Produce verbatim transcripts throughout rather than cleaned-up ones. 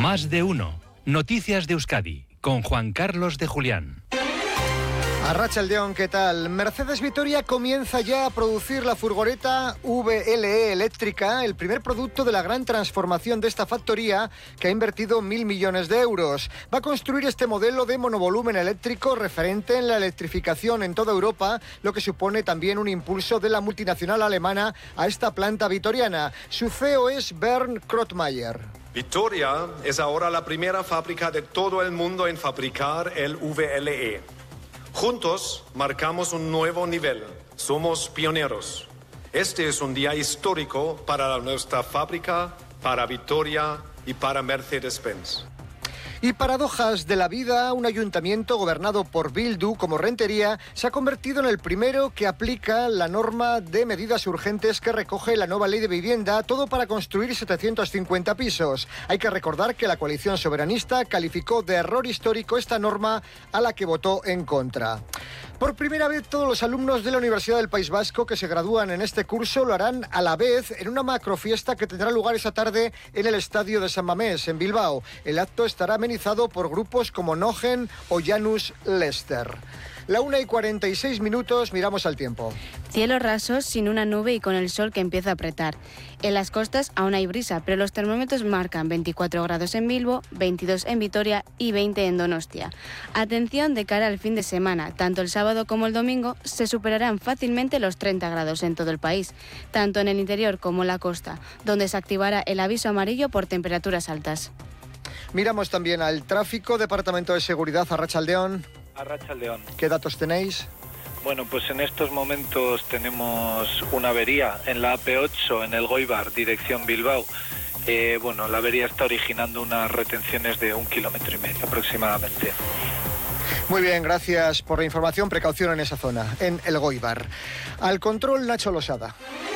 Más de uno. Noticias de Euskadi con Juan Carlos de Julián. Arratsaldeon, ¿qué tal? Mercedes Vitoria comienza ya a producir la furgoneta V L E eléctrica, el primer producto de la gran transformación de esta factoría que ha invertido mil millones de euros. Va a construir este modelo de monovolumen eléctrico referente en la electrificación en toda Europa, lo que supone también un impulso de la multinacional alemana a esta planta vitoriana. Su C E O es Bernd Krottmayer. Vitoria es ahora la primera fábrica de todo el mundo en fabricar el V L E. Juntos marcamos un nuevo nivel. Somos pioneros. Este es un día histórico para nuestra fábrica, para Vitoria y para Mercedes-Benz. Y paradojas de la vida, un ayuntamiento gobernado por Bildu como Rentería se ha convertido en el primero que aplica la norma de medidas urgentes que recoge la nueva ley de vivienda, todo para construir setecientos cincuenta pisos. Hay que recordar que la coalición soberanista calificó de error histórico esta norma a la que votó en contra. Por primera vez, todos los alumnos de la Universidad del País Vasco que se gradúan en este curso lo harán a la vez en una macrofiesta que tendrá lugar esa tarde en el Estadio de San Mamés, en Bilbao. El acto estará amenizado por grupos como Nogen o Janus Lester. La una y cuarenta y seis minutos, miramos al tiempo. Cielos rasos, sin una nube y con el sol que empieza a apretar. En las costas aún hay brisa, pero los termómetros marcan veinticuatro grados en Bilbo, veintidós en Vitoria y veinte en Donostia. Atención de cara al fin de semana. Tanto el sábado como el domingo se superarán fácilmente los treinta grados en todo el país, tanto en el interior como en la costa, donde se activará el aviso amarillo por temperaturas altas. Miramos también al tráfico. Departamento de Seguridad, Arratsaldeon. Arratsaldeon. ¿Qué datos tenéis? Bueno, pues en estos momentos tenemos una avería en la A P ocho, en el Goibar, dirección Bilbao. Eh, bueno, la avería está originando unas retenciones de un kilómetro y medio aproximadamente. Muy bien, gracias por la información. Precaución en esa zona, en el Goibar. Al control, Nacho Losada.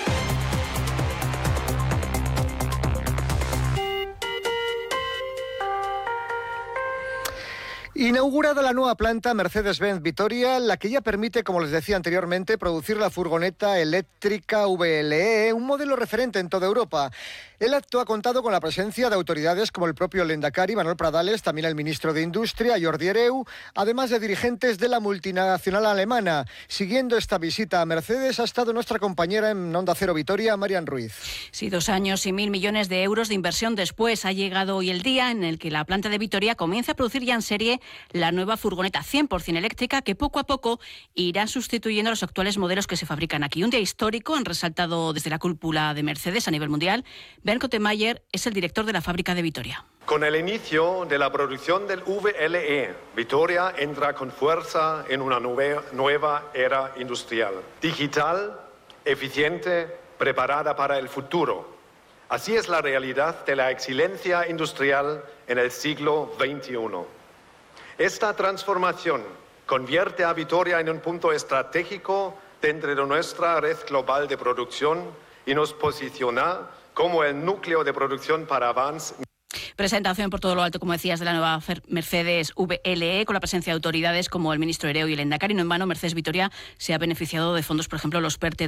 Inaugurada la nueva planta Mercedes-Benz Vitoria, la que ya permite, como les decía anteriormente, producir la furgoneta eléctrica V L E, un modelo referente en toda Europa. El acto ha contado con la presencia de autoridades como el propio Lehendakari, Manuel Pradales, también el ministro de Industria, Jordi Hereu, además de dirigentes de la multinacional alemana. Siguiendo esta visita a Mercedes ha estado nuestra compañera en Onda Cero Vitoria, Marian Ruiz. Sí, dos años y mil millones de euros de inversión después ha llegado hoy el día en el que la planta de Vitoria comienza a producir ya en serie la nueva furgoneta cien por ciento eléctrica que poco a poco irá sustituyendo a los actuales modelos que se fabrican aquí. Un día histórico, han resaltado desde la cúpula de Mercedes a nivel mundial. Bernd Krottmayer es el director de la fábrica de Vitoria. Con el inicio de la producción del V L E, Vitoria entra con fuerza en una nue- nueva era industrial. Digital, eficiente, preparada para el futuro. Así es la realidad de la excelencia industrial en el siglo veintiuno. Esta transformación convierte a Vitoria en un punto estratégico dentro de nuestra red global de producción y nos posiciona como el núcleo de producción para Avance. Presentación por todo lo alto, como decías, de la nueva Mercedes V L E, con la presencia de autoridades como el ministro Hereu y el Lehendakari. No en vano, Mercedes Vitoria se ha beneficiado de fondos, por ejemplo, los PERTE